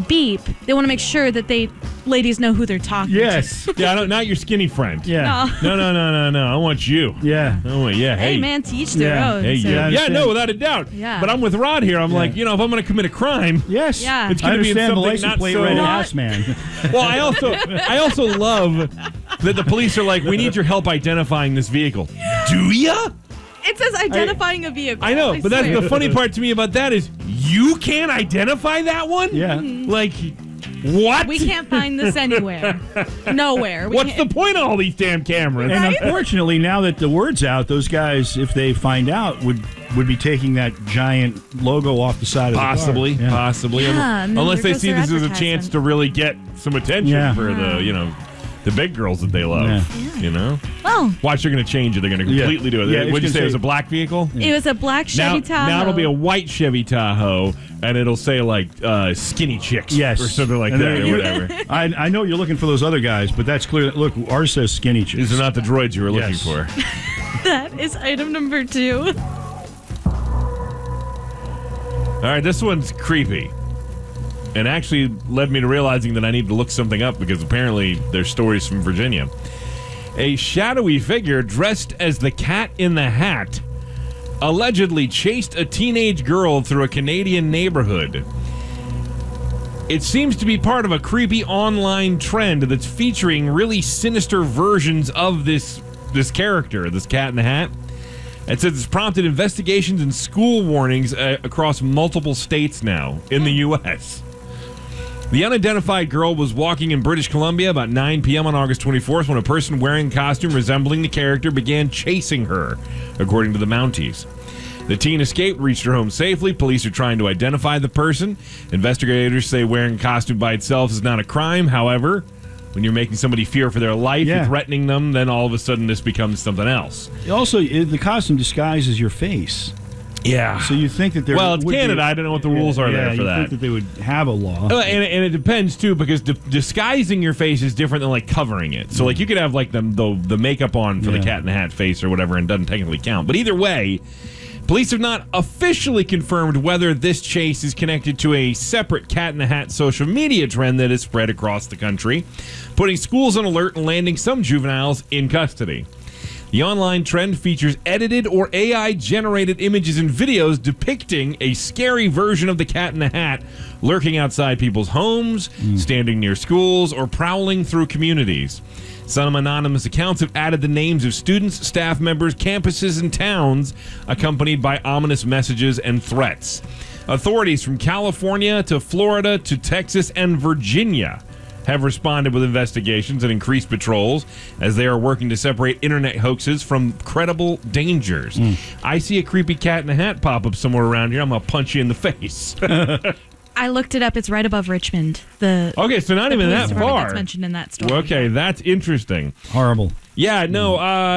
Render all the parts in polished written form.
beep, they want to make sure that ladies know who they're talking Yes. to. Yeah, not your skinny friend. Yeah. No. No. I want you. Yeah. Hey, man, to each their own. Hey, so. yeah, no, without a doubt. Yeah. But I'm with Rod here. I'm like, if I'm going to commit a crime. Yes. Yeah. It's going to be in the something license not plate so. read ass man. Well, I also love that the police are like, we need your help identifying this vehicle. Do ya? It says identifying a vehicle. I know, but that's swear. the funny part to me about that is you can't identify that one? Yeah. Like, what? We can't find this anywhere. Nowhere. What's the point of all these damn cameras? And unfortunately, now that the word's out, those guys, if they find out, would be taking that giant logo off the side of the car. Possibly. Yeah, and then Unless there they goes see their this as a chance advertisement. to really get some attention for the big girls that they love. Yeah. You know? Well, Watch, they're going to change it. They're going to completely do it. Yeah, What'd you it's say? It gonna was say- a black vehicle? it was a black Chevy Tahoe. Now it'll be a white Chevy Tahoe, and it'll say like skinny chicks, Yes. or something like And that, then or you- whatever. I know you're looking for those other guys, but that's clear. Look, ours says skinny chicks. These are not the droids you were looking Yes. for. That is item number 2. All right, this one's creepy, and actually led me to realizing that I need to look something up because apparently there's stories from Virginia. A shadowy figure dressed as the Cat in the Hat allegedly chased a teenage girl through a Canadian neighborhood. It seems to be part of a creepy online trend that's featuring really sinister versions of this character, this Cat in the Hat. It says it's prompted investigations and school warnings across multiple states now in the U.S. The unidentified girl was walking in British Columbia about 9 p.m. on August 24th when a person wearing a costume resembling the character began chasing her, according to the Mounties. The teen escaped, reached her home safely. Police are trying to identify the person. Investigators say wearing a costume by itself is not a crime. However, when you're making somebody fear for their life, you're threatening them, then all of a sudden this becomes something else. Also, the costume disguises your face. Yeah. So you think that there it's would Canada. be- I don't know what the rules are there for you that. think that they would have a law. And it depends too, because disguising your face is different than like covering it. So like you could have like the makeup on for the Cat in the Hat face or whatever, and it doesn't technically count. But either way, police have not officially confirmed whether this chase is connected to a separate Cat in the Hat social media trend that has spread across the country, putting schools on alert and landing some juveniles in custody. The online trend features edited or AI-generated images and videos depicting a scary version of the Cat in the Hat lurking outside people's homes, standing near schools, or prowling through communities. Some anonymous accounts have added the names of students, staff members, campuses, and towns, accompanied by ominous messages and threats. Authorities from California to Florida to Texas and Virginia have responded with investigations and increased patrols as they are working to separate internet hoaxes from credible dangers. I see a creepy Cat in the Hat pop up somewhere around here. I'm going to punch you in the face. I looked it up. It's right above Richmond. Okay, so not even police that department far. That's mentioned in that story. Okay, that's interesting. Horrible. Yeah, no,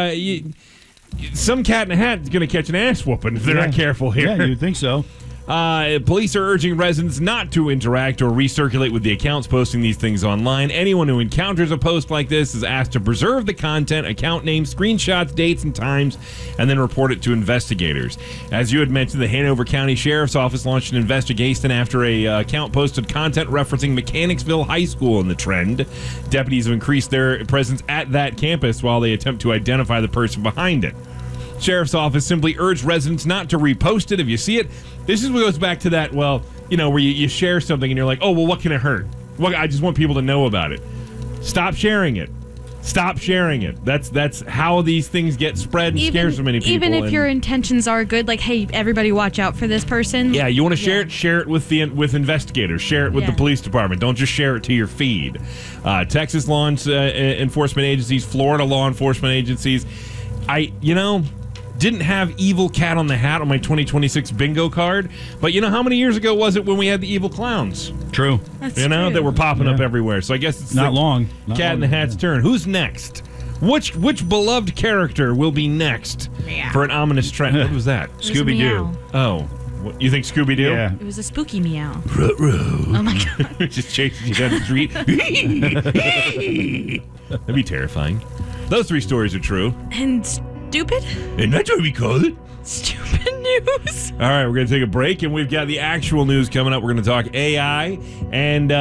some Cat in the Hat is going to catch an ass whooping if they're not careful here. Yeah, you'd think so. Police are urging residents not to interact or recirculate with the accounts posting these things online. Anyone who encounters a post like this is asked to preserve the content, account names, screenshots, dates, and times, and then report it to investigators. As you had mentioned, the Hanover County Sheriff's Office launched an investigation after a account posted content referencing Mechanicsville High School in the trend. Deputies have increased their presence at that campus while they attempt to identify the person behind it. Sheriff's Office simply urged residents not to repost it if you see it. This is what goes back to that, where you share something and you're like, oh, well, what can it hurt? Well, I just want people to know about it. Stop sharing it. Stop sharing it. That's how these things get spread and scare so many people. Even if your intentions are good, like, hey, everybody watch out for this person. Yeah, you want to share it with investigators. Share it with the police department. Don't just share it to your feed. Texas law enforcement agencies, Florida law enforcement agencies. Didn't have evil Cat on the Hat on my 2026 bingo card, but you know how many years ago was it when we had the evil clowns? True. That's That true. were popping up everywhere. So I guess it's Not long. Cat in the Hat's turn. Who's next? Which beloved character will be next for an ominous trend? What was that? It was Scooby-Doo. meow. Oh, you think Scooby-Doo? Yeah. It was a spooky meow. Ruh-roh. Oh my god. Just chasing you down the street. That'd be terrifying. Those 3 stories are true. And stupid? And that's what we call it. Stupid news. All right, we're going to take a break, and we've got the actual news coming up. We're going to talk AI and